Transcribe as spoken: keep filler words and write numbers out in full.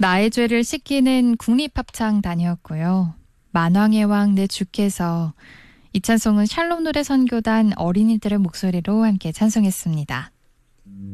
나의 죄를 씻기는 국립합창단이었고요. 만왕의 왕 내 주께서 이 찬송은 샬롬 노래 선교단 어린이들의 목소리로 함께 찬송했습니다.